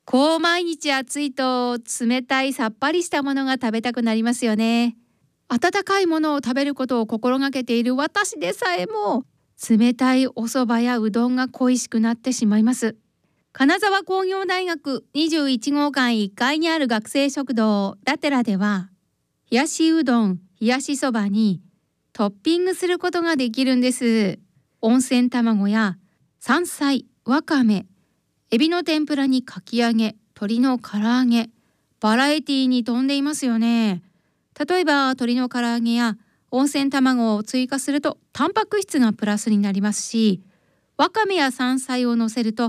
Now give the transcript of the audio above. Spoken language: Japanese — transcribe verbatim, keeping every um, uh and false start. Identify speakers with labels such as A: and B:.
A: こう毎日暑いと冷たいさっぱりしたものが食べたくなりますよね。温かいものを食べることを心がけている私でさえも冷たいお蕎麦やうどんが恋しくなってしまいます。金沢工業大学にじゅういち号館いっかいにある学生食堂ラテラでは、冷やしうどん、冷やしそばにトッピングすることができるんです。温泉卵や山菜、わかめ、エビの天ぷらにかき揚げ、鶏の唐揚げ、バラエティに富んでいますよね。例えば鶏の唐揚げや温泉卵を追加するとタンパク質がプラスになりますし、わかめや山菜を乗せると